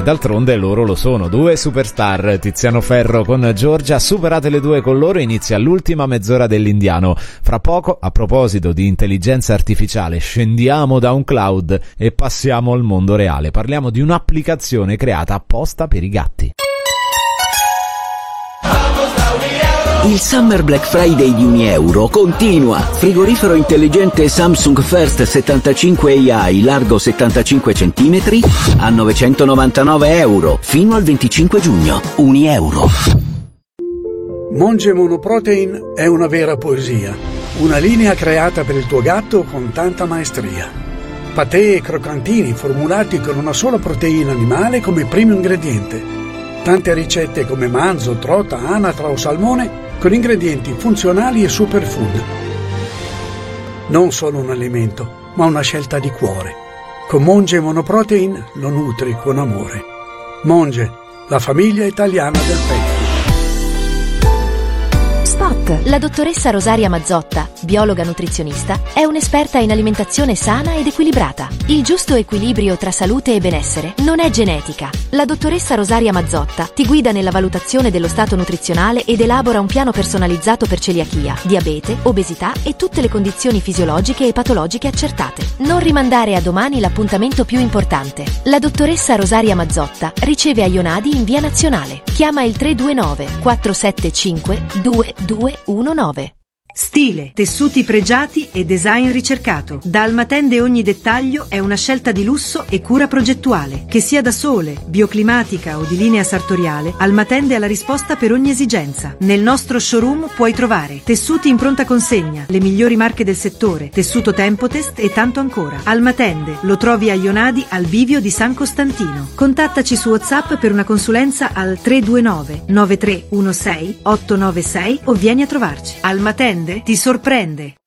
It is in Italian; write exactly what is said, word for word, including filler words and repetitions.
E d'altronde loro lo sono, due superstar. Tiziano Ferro con Giorgia, superate le due con loro, inizia l'ultima mezz'ora dell'Indiano. Fra poco, a proposito di intelligenza artificiale, scendiamo da un cloud e passiamo al mondo reale. Parliamo di un'applicazione creata apposta per i gatti. Il Summer Black Friday di Unieuro continua. Frigorifero intelligente Samsung First settantacinque A I largo settantacinque centimetri a novecentonovantanove euro fino al venticinque giugno. Unieuro. Monge Monoprotein è una vera poesia, una linea creata per il tuo gatto con tanta maestria. Patè e croccantini formulati con una sola proteina animale come primo ingrediente. Tante ricette come manzo, trota, anatra o salmone con ingredienti funzionali e superfood. Non solo un alimento, ma una scelta di cuore. Con Monge Monoprotein lo nutri con amore. Monge, la famiglia italiana del petto. Spot. La dottoressa Rosaria Mazzotta, biologa nutrizionista, è un'esperta in alimentazione sana ed equilibrata. Il giusto equilibrio tra salute e benessere non è genetica. La dottoressa Rosaria Mazzotta ti guida nella valutazione dello stato nutrizionale ed elabora un piano personalizzato per celiachia, diabete, obesità e tutte le condizioni fisiologiche e patologiche accertate. Non rimandare a domani l'appuntamento più importante. La dottoressa Rosaria Mazzotta riceve a Ionadi in via Nazionale. Chiama il tre due nove quattro sette cinque due due uno nove. Stile, tessuti pregiati e design ricercato. Da Almatende ogni dettaglio è una scelta di lusso e cura progettuale. Che sia da sole, bioclimatica o di linea sartoriale, Almatende ha la risposta per ogni esigenza. Nel nostro showroom puoi trovare tessuti in pronta consegna, le migliori marche del settore, tessuto Tempotest e tanto ancora. Almatende lo trovi a Ionadi al bivio di San Costantino. Contattaci su WhatsApp per una consulenza al tre due nove nove tre uno sei otto nove sei o vieni a trovarci. Almatende ti sorprende.